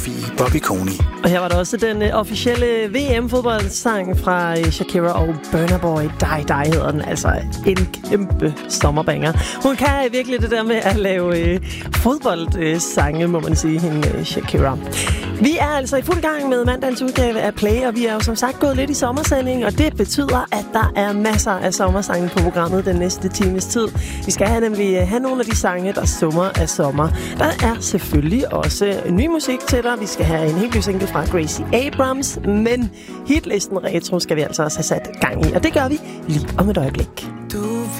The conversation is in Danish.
Bobby Coney. Og her var der også den officielle VM-fodboldsang fra Shakira og Burna Boy. Die Die hedder den, altså en kæmpe sommerbanger. Hun kan virkelig det der med at lave fodboldsange, må man sige, hende Shakira. Vi er altså i fuld gang med mandagens udgave af Play, og vi er jo som sagt gået lidt i sommersending, og det betyder, at der er masser af sommersange på programmet den næste times tid. Vi skal nemlig have nogle af de sange, der summer af sommer. Der er selvfølgelig også ny musik til dig. Vi skal have en helt ny single fra Gracie Abrams, men hitlisten retro skal vi altså også have sat gang i, og det gør vi lige om et øjeblik.